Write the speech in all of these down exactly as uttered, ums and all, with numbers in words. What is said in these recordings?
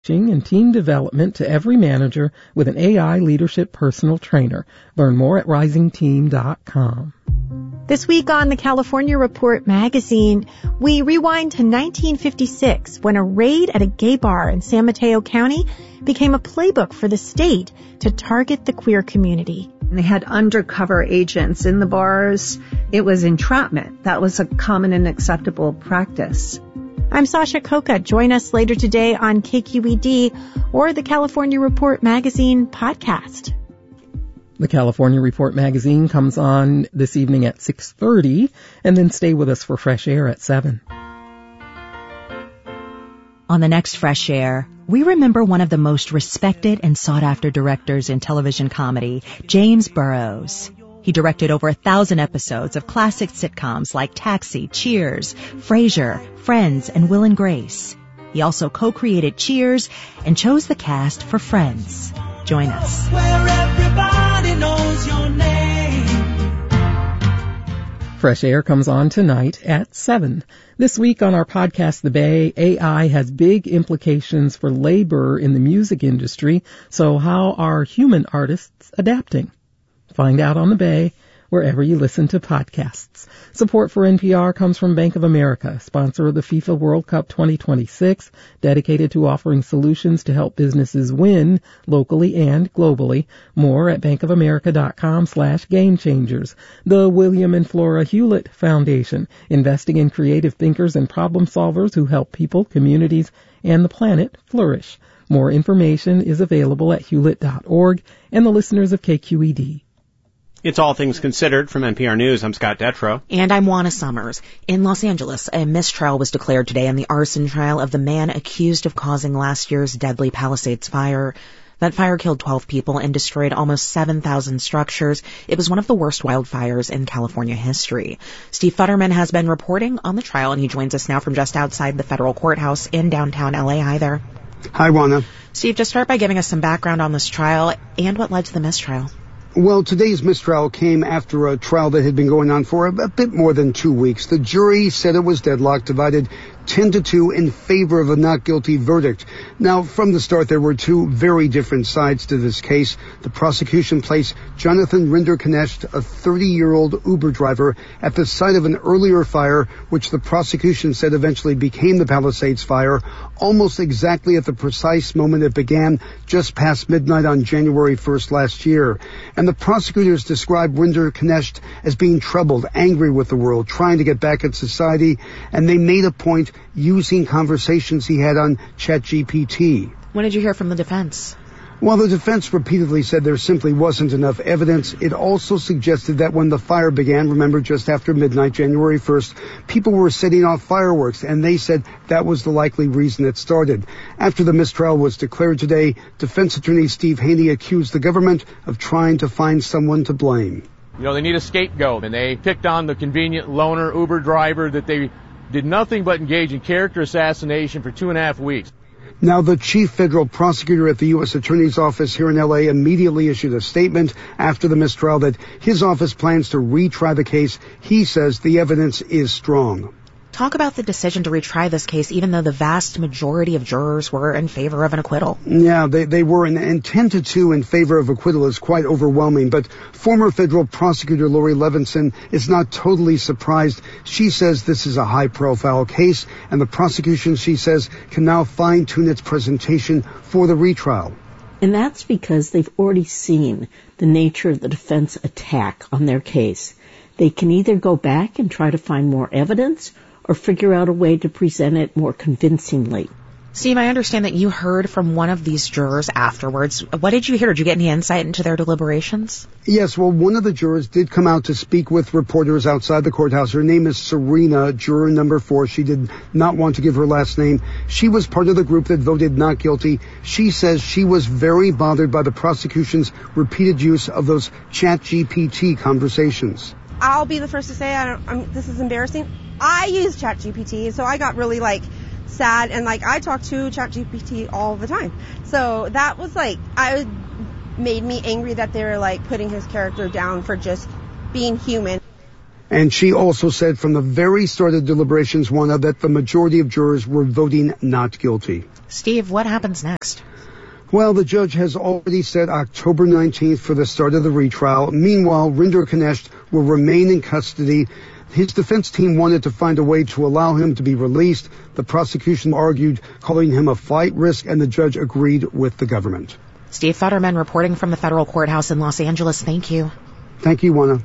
and team development to every manager with an A I leadership personal trainer. Learn more at rising team dot com. This week on the California Report magazine, we rewind to nineteen fifty-six when a raid at a gay bar in San Mateo County became a playbook for the state to target the queer community. They had undercover agents in the bars. It was entrapment. That was a common and acceptable practice. I'm Sasha Coca. Join us later today on K Q E D or the California Report magazine podcast. The California Report magazine comes on this evening at six thirty, and then stay with us for Fresh Air at seven. On the next Fresh Air, we remember one of the most respected and sought-after directors in television comedy, James Burrows. He directed over a thousand episodes of classic sitcoms like Taxi, Cheers, Frasier, Friends, and Will and Grace. He also co-created Cheers and chose the cast for Friends. Join us. Where everybody knows your name. Fresh Air comes on tonight at seven. This week on our podcast, The Bay, A I has big implications for labor in the music industry. So how are human artists adapting? Find out on The Bay, wherever you listen to podcasts. Support for N P R comes from Bank of America, sponsor of the FIFA World Cup twenty twenty-six, dedicated to offering solutions to help businesses win locally and globally. More at bankofamerica.com slash game changers. The William and Flora Hewlett Foundation, investing in creative thinkers and problem solvers who help people, communities, and the planet flourish. More information is available at hewlett dot org and the listeners of K Q E D. It's All Things Considered from N P R News. I'm Scott Detrow. And I'm Juana Summers. In Los Angeles, a mistrial was declared today in the arson trial of the man accused of causing last year's deadly Palisades fire. That fire killed twelve people and destroyed almost seven thousand structures. It was one of the worst wildfires in California history. Steve Futterman has been reporting on the trial, and he joins us now from just outside the federal courthouse in downtown L A. Hi there. Hi, Juana. Steve, just start by giving us some background on this trial and what led to the mistrial. Well, today's mistrial came after a trial that had been going on for a, a bit more than two weeks. The jury said it was deadlocked, divided ten to two in favor of a not guilty verdict. Now, from the start, there were two very different sides to this case. The prosecution placed Jonathan Rinderknecht, a thirty-year-old Uber driver, at the site of an earlier fire, which the prosecution said eventually became the Palisades fire, almost exactly at the precise moment it began, just past midnight on January first last year. And the prosecutors described Rinderknecht as being troubled, angry with the world, trying to get back at society, and they made a point using conversations he had on ChatGPT. What did you hear from the defense? While the defense repeatedly said there simply wasn't enough evidence, it also suggested that when the fire began, remember just after midnight, January first, people were setting off fireworks, and they said that was the likely reason it started. After the mistrial was declared today, defense attorney Steve Haney accused the government of trying to find someone to blame. You know, they need a scapegoat, and they picked on the convenient loner Uber driver that they did nothing but engage in character assassination for two and a half weeks. Now, the chief federal prosecutor at the U S Attorney's Office here in L A immediately issued a statement after the mistrial that his office plans to retry the case. He says the evidence is strong. Talk about the decision to retry this case, even though the vast majority of jurors were in favor of an acquittal. Yeah, they, they were, and, and ten to two in favor of acquittal is quite overwhelming. But former federal prosecutor Lori Levinson is not totally surprised. She says this is a high-profile case, and the prosecution, she says, can now fine-tune its presentation for the retrial. And that's because they've already seen the nature of the defense attack on their case. They can either go back and try to find more evidence or figure out a way to present it more convincingly. Steve, I understand that you heard from one of these jurors afterwards. What did you hear? Did you get any insight into their deliberations? Yes, well, one of the jurors did come out to speak with reporters outside the courthouse. Her name is Serena, juror number four. She did not want to give her last name. She was part of the group that voted not guilty. She says she was very bothered by the prosecution's repeated use of those ChatGPT conversations. I'll be the first to say I don't, I'm, this is embarrassing. I use ChatGPT, so I got really, like, sad, and, like, I talk to ChatGPT all the time. So that was, like, I made me angry that they were, like, putting his character down for just being human. And she also said from the very start of deliberations, Juana, that the majority of jurors were voting not guilty. Steve, what happens next? Well, the judge has already set October nineteenth for the start of the retrial. Meanwhile, Rinderknecht will remain in custody. His defense team wanted to find a way to allow him to be released. The prosecution argued, calling him a flight risk, and the judge agreed with the government. Steve Futterman reporting from the federal courthouse in Los Angeles. Thank you. Thank you, Juana.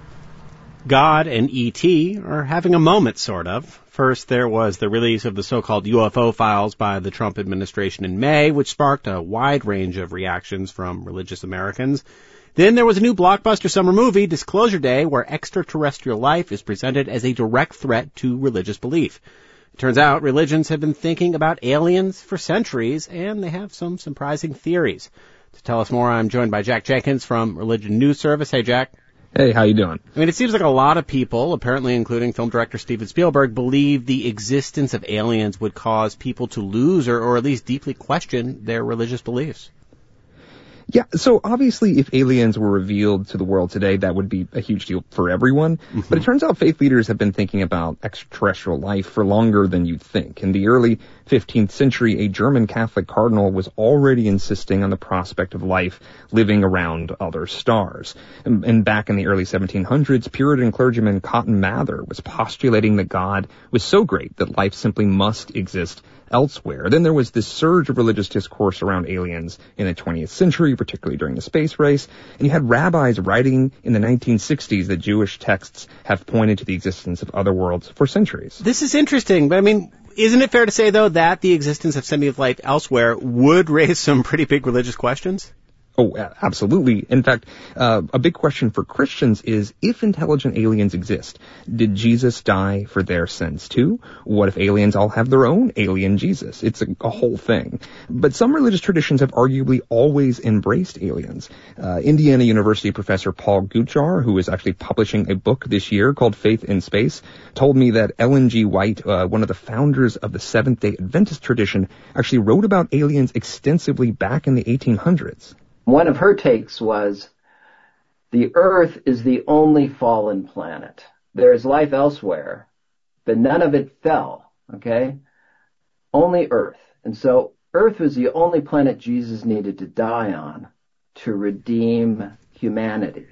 God and E T are having a moment, sort of. First, there was the release of the so-called U F O files by the Trump administration in May, which sparked a wide range of reactions from religious Americans. Then there was a new blockbuster summer movie, Disclosure Day, where extraterrestrial life is presented as a direct threat to religious belief. It turns out religions have been thinking about aliens for centuries, and they have some surprising theories. To tell us more, I'm joined by Jack Jenkins from Religion News Service. Hey, Jack. Hey, how you doing? I mean, it seems like a lot of people, apparently including film director Steven Spielberg, believe the existence of aliens would cause people to lose or, or at least deeply question their religious beliefs. Yeah, so obviously if aliens were revealed to the world today, that would be a huge deal for everyone. Mm-hmm. But it turns out faith leaders have been thinking about extraterrestrial life for longer than you'd think. In the early fifteenth century, a German Catholic cardinal was already insisting on the prospect of life living around other stars. And, and back in the early seventeen hundreds, Puritan clergyman Cotton Mather was postulating that God was so great that life simply must exist elsewhere. Then there was this surge of religious discourse around aliens in the twentieth century, particularly during the space race. And you had rabbis writing in the nineteen sixties that Jewish texts have pointed to the existence of other worlds for centuries. This is interesting, but I mean, isn't it fair to say, though, that the existence of sentient life elsewhere would raise some pretty big religious questions? Oh, absolutely. In fact, uh, a big question for Christians is, if intelligent aliens exist, did Jesus die for their sins too? What if aliens all have their own alien Jesus? It's a, a whole thing. But some religious traditions have arguably always embraced aliens. Uh, Indiana University professor Paul Gutjahr, who is actually publishing a book this year called Faith in Space, told me that Ellen G. White, uh, one of the founders of the Seventh-day Adventist tradition, actually wrote about aliens extensively back in the eighteen hundreds. One of her takes was, the Earth is the only fallen planet. There is life elsewhere, but none of it fell, okay? Only Earth. And so Earth was the only planet Jesus needed to die on to redeem humanity.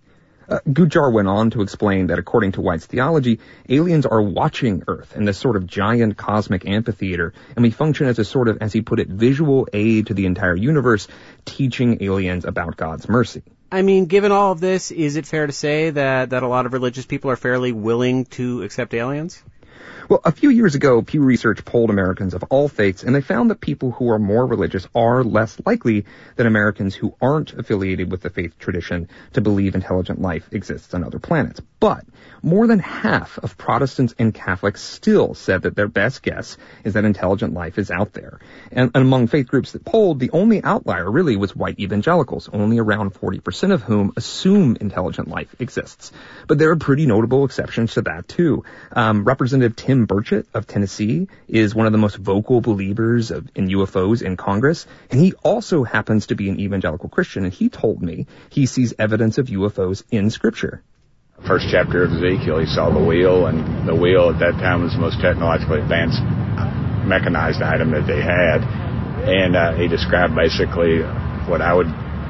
Uh, Gutjahr went on to explain that according to White's theology, aliens are watching Earth in this sort of giant cosmic amphitheater, and we function as a sort of, as he put it, visual aid to the entire universe, teaching aliens about God's mercy. I mean, given all of this, is it fair to say that, that a lot of religious people are fairly willing to accept aliens? Well, a few years ago, Pew Research polled Americans of all faiths, and they found that people who are more religious are less likely than Americans who aren't affiliated with the faith tradition to believe intelligent life exists on other planets. But more than half of Protestants and Catholics still said that their best guess is that intelligent life is out there. And, and among faith groups that polled, the only outlier really was white evangelicals, only around forty percent of whom assume intelligent life exists. But there are pretty notable exceptions to that, too. Um, Representative Tim Burchett of Tennessee is one of the most vocal believers of, in U F Os in Congress, and he also happens to be an evangelical Christian, and he told me he sees evidence of U F Os in Scripture. First chapter of Ezekiel, he saw the wheel, and the wheel at that time was the most technologically advanced mechanized item that they had, and uh, he described basically what I would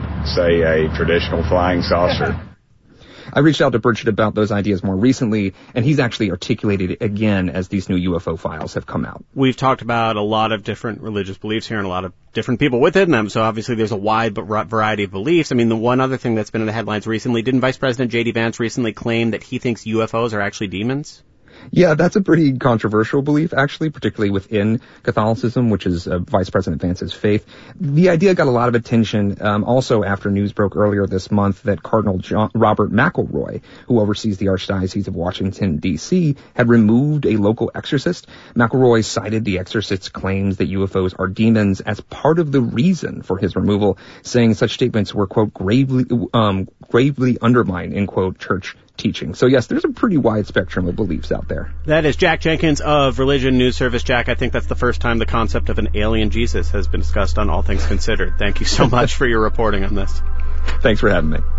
say a traditional flying saucer. I reached out to Burchett about those ideas more recently, and he's actually articulated it again as these new U F O files have come out. We've talked about a lot of different religious beliefs here and a lot of different people within them, so obviously there's a wide variety of beliefs. I mean, the one other thing that's been in the headlines recently, didn't Vice President J D Vance recently claim that he thinks U F Os are actually demons? Yeah, that's a pretty controversial belief, actually, particularly within Catholicism, which is uh, Vice President Vance's faith. The idea got a lot of attention um, also after news broke earlier this month that Cardinal John, Robert McElroy, who oversees the Archdiocese of Washington, D C, had removed a local exorcist. McElroy cited the exorcist's claims that U F Os are demons as part of the reason for his removal, saying such statements were, quote, gravely, um, gravely undermine, in quote, church teaching. So yes, there's a pretty wide spectrum of beliefs out there. That is Jack Jenkins of Religion News Service. Jack, I think that's the first time the concept of an alien Jesus has been discussed on All Things Considered. Thank you so much for your reporting on this. Thanks for having me.